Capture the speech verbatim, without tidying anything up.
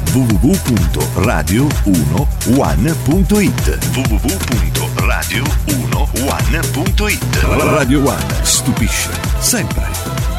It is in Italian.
w w w punto radio uno one punto it w w w punto radio uno one punto it. Radio One stupisce sempre.